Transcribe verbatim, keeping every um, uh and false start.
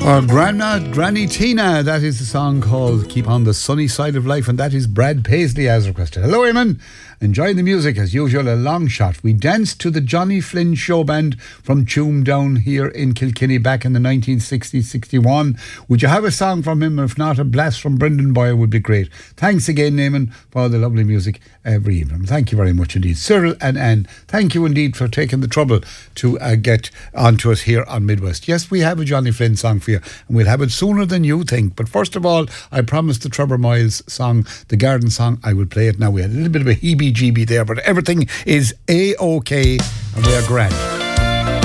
Our Grandma, Granny Tina, that is the song called Keep on the Sunny Side of Life, and that is Brad Paisley as requested. Hello, Eamon. Enjoying the music as usual, a long shot. We danced to the Johnny Flynn Show Band from Tuam down here in Kilkenny back in the nineteen sixty sixty-one. Would you have a song from him? If not, a blast from Brendan Boyer would be great. Thanks again, Eamon, for the lovely music every evening. Thank you very much indeed. Cyril and Anne, thank you indeed for taking the trouble to uh, get onto us here on Midwest. Yes, we have a Johnny Flynn song for you, and we'll have it sooner than you think. But first of all, I promised the Trevor Miles song, the Garden Song. I will play it now. We had a little bit of a heebie-jeebie there, but everything is A-OK, and we are grand.